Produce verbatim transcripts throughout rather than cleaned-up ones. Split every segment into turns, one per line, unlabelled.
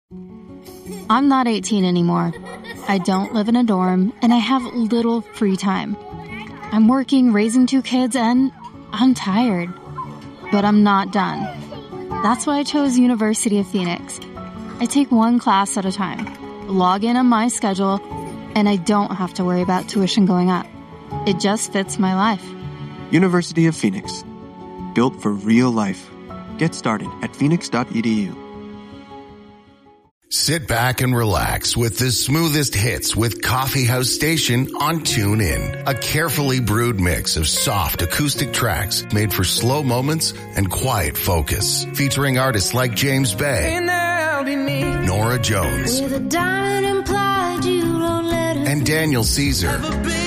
I'm not eighteen anymore. I don't live in a dorm, and I have little free time. I'm working, raising two kids, and I'm tired. But I'm not done. That's why I chose University of Phoenix. I take one class at a time, log in on my schedule, and I don't have to worry about tuition going up. It just fits my life.
University of Phoenix. Built for real life. Get started at phoenix dot e d u.
Sit back and relax with the smoothest hits with Coffee House Station on TuneIn. A carefully brewed mix of soft acoustic tracks made for slow moments and quiet focus. Featuring artists like James Bay, Nora Jones, and Daniel Caesar.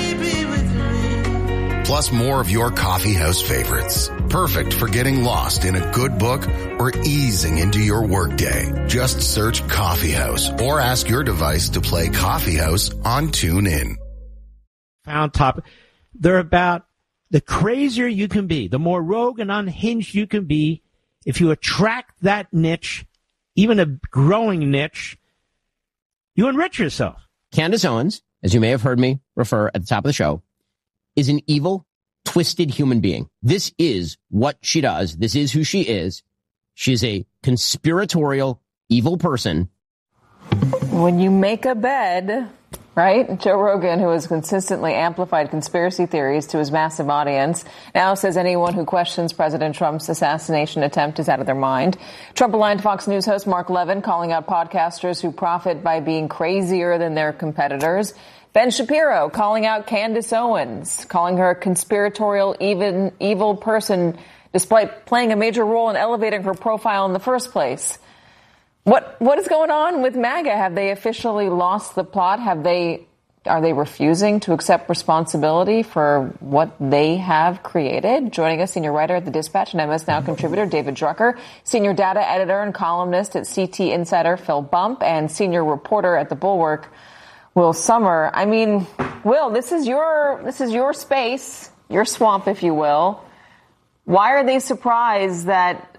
Plus more of your coffee house favorites. Perfect for getting lost in a good book or easing into your workday. Just search Coffee House or ask your device to play Coffee House on TuneIn.
Found topic. They're about the crazier you can be, the more rogue and unhinged you can be. If you attract that niche, even a growing niche, you enrich yourself.
Candace Owens, as you may have heard me refer at the top of the show, is an evil, twisted human being. This is what she does. This is who she is. She is a conspiratorial, evil person.
When you make a bed, right? Joe Rogan, who has consistently amplified conspiracy theories to his massive audience, now says anyone who questions President Trump's assassination attempt is out of their mind. Trump-aligned Fox News host Mark Levin calling out podcasters who profit by being crazier than their competitors. Ben Shapiro calling out Candace Owens, calling her a conspiratorial, even evil person, despite playing a major role in elevating her profile in the first place. What what is going on with MAGA? Have they officially lost the plot? Have they are they refusing to accept responsibility for what they have created? Joining us, senior writer at the Dispatch and M S Now contributor David Drucker, senior data editor and columnist at C T Insider Phil Bump, and senior reporter at The Bulwark Will Sommer. I mean, Will, this is your this is your space, your swamp, if you will. Why are they surprised that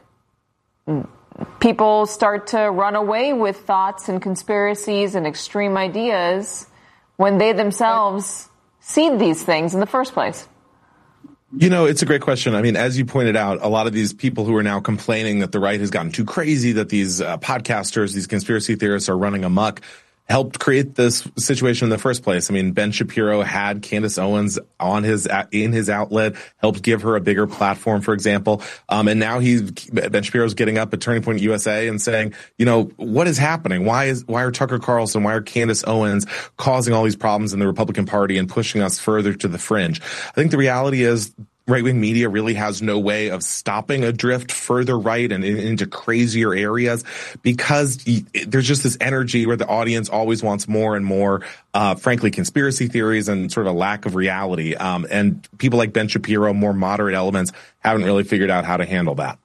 people start to run away with thoughts and conspiracies and extreme ideas when they themselves seed these things in the first place?
You know, it's a great question. I mean, as you pointed out, a lot of these people who are now complaining that the right has gotten too crazy, that these uh, podcasters, these conspiracy theorists are running amok, helped create this situation in the first place. I mean, Ben Shapiro had Candace Owens on his in his outlet, helped give her a bigger platform, for example. Um, and now he's Ben Shapiro's getting up at Turning Point U S A and saying, you know, what is happening? Why is why are Tucker Carlson, why are Candace Owens causing all these problems in the Republican Party and pushing us further to the fringe? I think the reality is, right-wing media really has no way of stopping a drift further right and in, into crazier areas, because y- there's just this energy where the audience always wants more and more, uh, frankly, conspiracy theories and sort of a lack of reality. Um, and people like Ben Shapiro, more moderate elements, haven't really figured out how to handle that.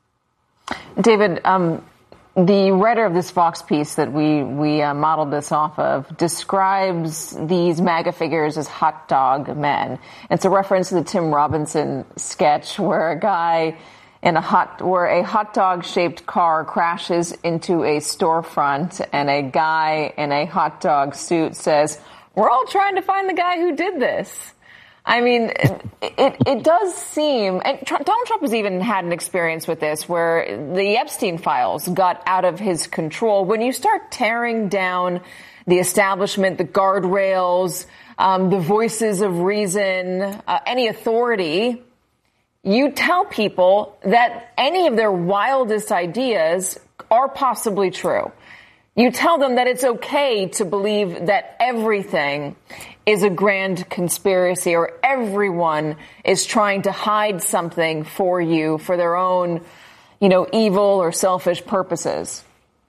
David, um, the writer of this Vox piece that we we uh, modeled this off of describes these MAGA figures as hot dog men. It's a reference to the Tim Robinson sketch where a guy in a hot where a hot dog shaped car crashes into a storefront and a guy in a hot dog suit says, "We're all trying to find the guy who did this." I mean, it, it, it does seem, and Trump, Donald Trump has even had an experience with this where the Epstein files got out of his control. When you start tearing down the establishment, the guardrails, um, the voices of reason, uh, any authority, you tell people that any of their wildest ideas are possibly true. You tell them that it's okay to believe that everything is a grand conspiracy or everyone is trying to hide something for you for their own, you know, evil or selfish purposes.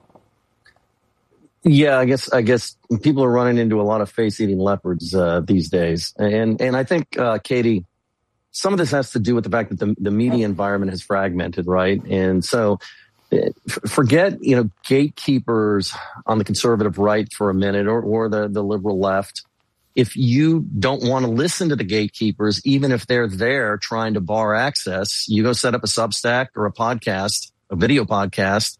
Yeah, I guess I guess people are running into a lot of face-eating leopards uh, these days. And and I think, uh, Katie, some of this has to do with the fact that the, the media environment has fragmented, right? And so forget, you know, gatekeepers on the conservative right for a minute or, or the, the liberal left. If you don't want to listen to the gatekeepers, even if they're there trying to bar access, you go set up a Substack or a podcast, a video podcast,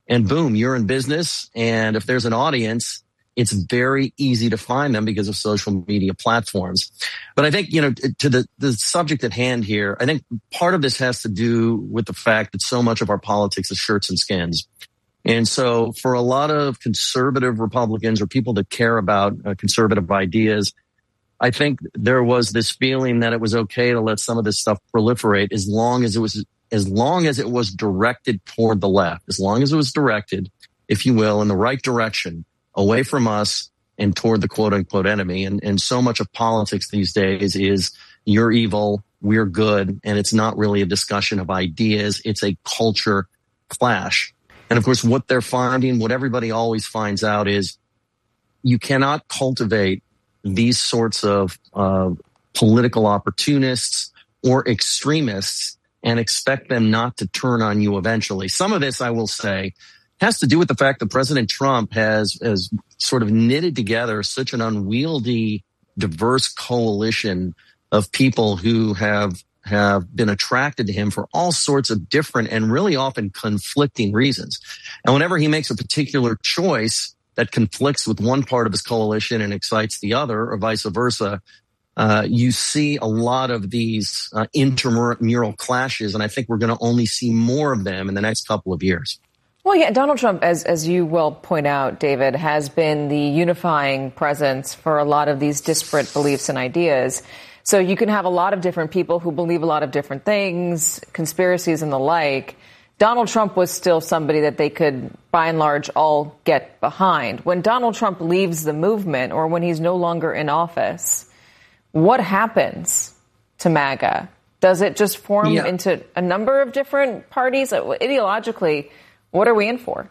and boom, you're in business. And if there's an audience, it's very easy to find them because of social media platforms. But I think, you know, to the, the subject at hand here, I think part of this has to do with the fact that so much of our politics is shirts and skins. And so for a lot of conservative Republicans or people that care about uh, conservative ideas, I think there was this feeling that it was okay to let some of this stuff proliferate as long as it was, as long as it was directed toward the left, as long as it was directed, if you will, in the right direction, away from us and toward the quote unquote enemy. And, and so much of politics these days is you're evil, we're good. And it's not really a discussion of ideas. It's a culture clash. And of course, what they're finding, what everybody always finds out is you cannot cultivate these sorts of uh, political opportunists or extremists and expect them not to turn on you eventually. Some of this, I will say, has to do with the fact that President Trump has, has sort of knitted together such an unwieldy, diverse coalition of people who have have been attracted to him for all sorts of different and really often conflicting reasons. And whenever he makes a particular choice that conflicts with one part of his coalition and excites the other, or vice versa, uh, you see a lot of these uh, intramural clashes. And I think we're going to only see more of them in the next couple of years.
Well, yeah, Donald Trump, as as you well point out, David, has been the unifying presence for a lot of these disparate beliefs and ideas. So you can have a lot of different people who believe a lot of different things, conspiracies and the like. Donald Trump was still somebody that they could, by and large, all get behind. When Donald Trump leaves the movement or when he's no longer in office, what happens to MAGA? Does it just form yeah. into a number of different parties? Ideologically, what are we in for?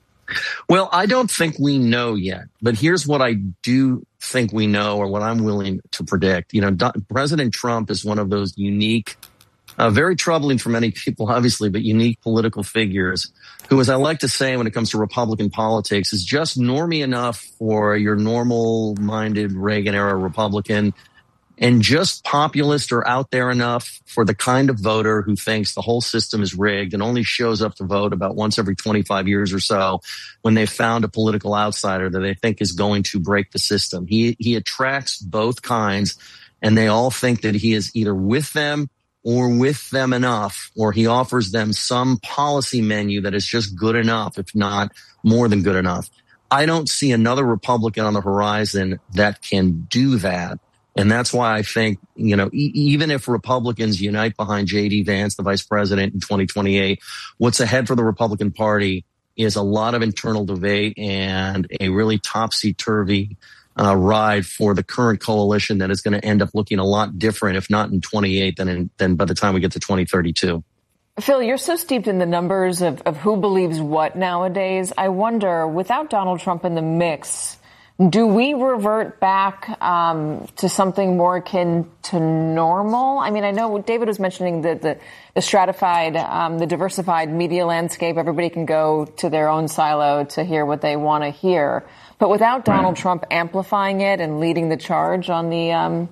Well, I don't think we know yet, but here's what I do think we know, or what I'm willing to predict. You know, Do- President Trump is one of those unique, uh, very troubling for many people, obviously, but unique political figures who, as I like to say when it comes to Republican politics, is just normie enough for your normal-minded Reagan-era Republican, and just populist or out there enough for the kind of voter who thinks the whole system is rigged and only shows up to vote about once every twenty-five years or so when they've found a political outsider that they think is going to break the system. He, he attracts both kinds, and they all think that he is either with them or with them enough, or he offers them some policy menu that is just good enough, if not more than good enough. I don't see another Republican on the horizon that can do that. And that's why I think, you know, e- even if Republicans unite behind J D. Vance, the vice president, in twenty twenty-eight, what's ahead for the Republican Party is a lot of internal debate and a really topsy-turvy uh, ride for the current coalition that is going to end up looking a lot different, if not in twenty-eight, than, in, than by the time we get to twenty thirty-two.
Phil, you're so steeped in the numbers of, of who believes what nowadays. I wonder, without Donald Trump in the mix, do we revert back um, to something more akin to normal? I mean, I know David was mentioning the, the, the stratified, um, the diversified media landscape. Everybody can go to their own silo to hear what they want to hear. But without Donald right. Trump amplifying it and leading the charge on the um,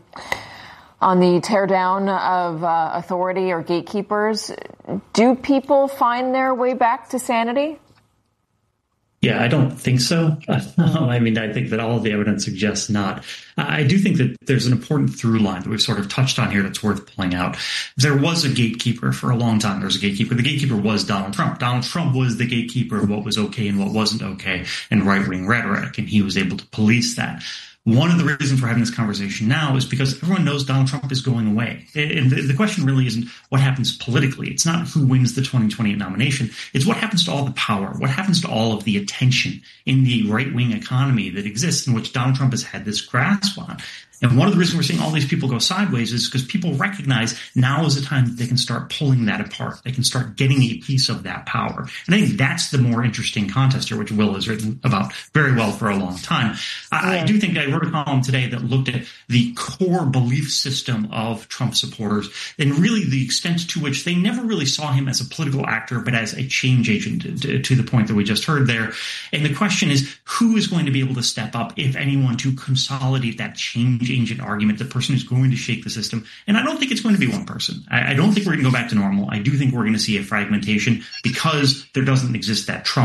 on the teardown of uh, authority or gatekeepers, do people find their way back to sanity?
Yeah, I don't think so. I mean, I think that all of the evidence suggests not. I do think that there's an important through line that we've sort of touched on here that's worth pulling out. There was a gatekeeper for a long time. There was a gatekeeper. The gatekeeper was Donald Trump. Donald Trump was the gatekeeper of what was okay and what wasn't okay in right-wing rhetoric, and he was able to police that. One of the reasons we're having this conversation now is because everyone knows Donald Trump is going away. And the question really isn't what happens politically. It's not who wins the twenty twenty nomination. It's what happens to all the power, what happens to all of the attention in the right-wing economy that exists, in which Donald Trump has had this grasp on. And one of the reasons we're seeing all these people go sideways is because people recognize now is the time that they can start pulling that apart. They can start getting a piece of that power. And I think that's the more interesting contest here, which Will has written about very well for a long time. I, yeah. I do think I wrote a column today that looked at the core belief system of Trump supporters and really the extent to which they never really saw him as a political actor, but as a change agent, to, to the point that we just heard there. And the question is, who is going to be able to step up, if anyone, to consolidate that change agent argument, the person who's going to shake the system? And I don't think it's going to be one person. I, I don't think we're going to go back to normal. I do think we're going to see a fragmentation because there doesn't exist that Trump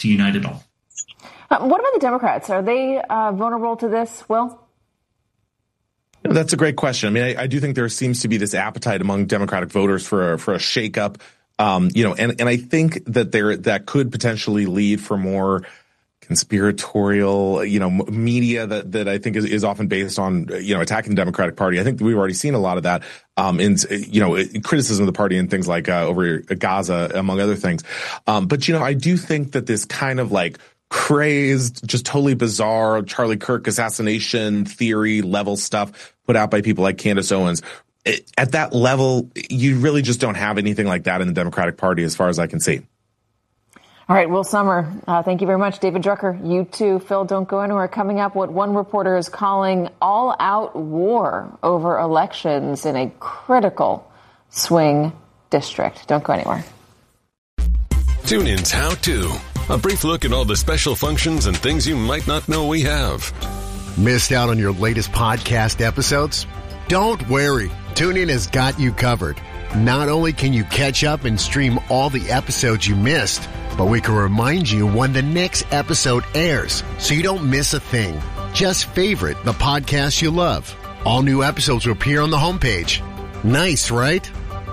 to unite at all.
Uh, what about the Democrats? Are they uh, vulnerable to this, Will?
That's a great question. I mean, I, I do think there seems to be this appetite among Democratic voters for a, for a shakeup. Um, you know, and, and I think that there that could potentially lead for more conspiratorial, you know, media that, that I think is, is often based on, you know, attacking the Democratic Party. I think we've already seen a lot of that um, in, you know, criticism of the party and things like uh, over Gaza, among other things. Um, but, you know, I do think that this kind of like crazed, just totally bizarre Charlie Kirk assassination theory level stuff put out by people like Candace Owens, it, at that level, you really just don't have anything like that in the Democratic Party as far as I can see.
All right, Will Sommer, uh, thank you very much. David Drucker, you too. Phil, don't go anywhere. Coming up, what one reporter is calling all-out war over elections in a critical swing district. Don't go anywhere.
Tune in's How To. A brief look at all the special functions and things you might not know we have.
Missed out on your latest podcast episodes? Don't worry. TuneIn has got you covered. Not only can you catch up and stream all the episodes you missed, but we can remind you when the next episode airs so you don't miss a thing. Just favorite the podcast you love. All new episodes will appear on the homepage. Nice, right?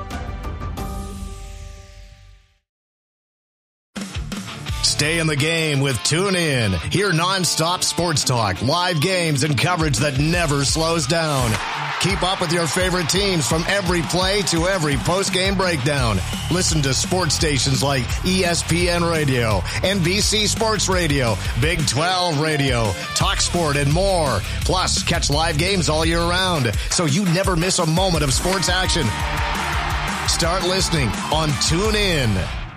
Stay in the game with TuneIn. Hear nonstop sports talk, live games, and coverage that never slows down. Keep up with your favorite teams from every play to every post-game breakdown. Listen to sports stations like E S P N Radio, N B C Sports Radio, Big twelve Radio, TalkSport, and more. Plus, catch live games all year round, so you never miss a moment of sports action. Start listening on TuneIn.